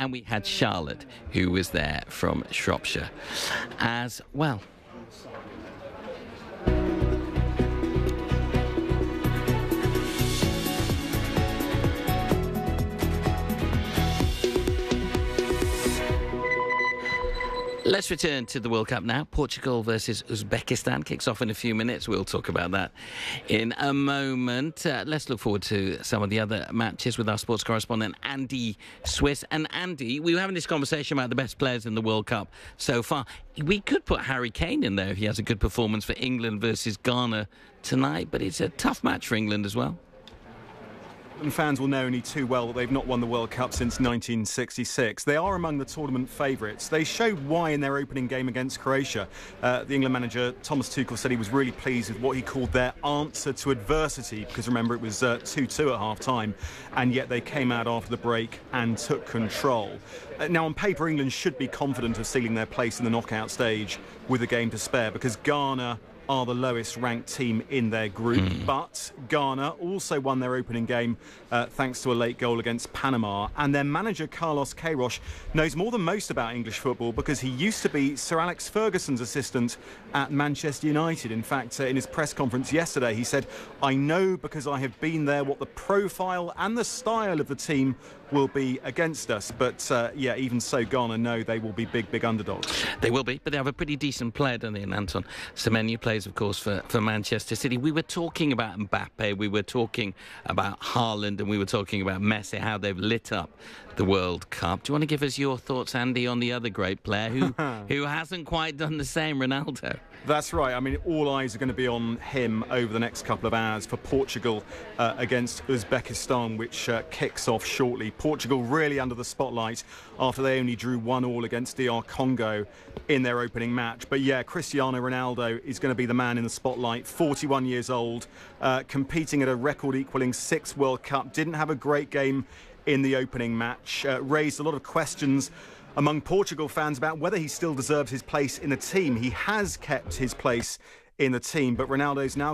and we had Charlotte, who was there from Shropshire as well. Let's return to the World Cup now. Portugal versus Uzbekistan kicks off in a few minutes. We'll talk about that in a moment. Let's look forward to some of the other matches with our sports correspondent, Andy Swiss. And Andy, we were having this conversation about the best players in the World Cup so far. We could put Harry Kane in there if he has a good performance for England versus Ghana tonight, but it's a tough match for England as well. And fans will know only too well that they've not won the World Cup since 1966. They are among the tournament favourites. They showed why in their opening game against Croatia. The England manager, Thomas Tuchel, said he was really pleased with what he called their answer to adversity, because remember, it was 2-2 at half-time, and yet they came out after the break and took control. Now, on paper, England should be confident of sealing their place in the knockout stage with a game to spare, because Ghana are the lowest ranked team in their group, but Ghana also won their opening game thanks to a late goal against Panama, and their manager Carlos Queiroz knows more than most about English football because he used to be Sir Alex Ferguson's assistant at Manchester United. In fact, in his press conference yesterday, he said, "I know because I have been there what the profile and the style of the team will be against us." But yeah, even so, Ghana know they will be big underdogs. They will be, but they have a pretty decent player, don't they? And Anton Semenyo plays, of course, for Manchester City. We were talking about Mbappe, we were talking about Haaland, and we were talking about Messi, how they've lit up the World Cup. Do you want to give us your thoughts, Andy, on the other great player who hasn't quite done the same, Ronaldo? That's right. I mean, all eyes are going to be on him over the next couple of hours for Portugal against Uzbekistan, which kicks off shortly. Portugal really under the spotlight after they only drew 1-1 against DR Congo in their opening match. But yeah, Cristiano Ronaldo is going to be the man in the spotlight. 41 years old, competing at a record-equalling 6th World Cup. Didn't have a great game in the opening match. Raised a lot of questions among Portugal fans about whether he still deserves his place in the team. He has kept his place in the team, but Ronaldo's now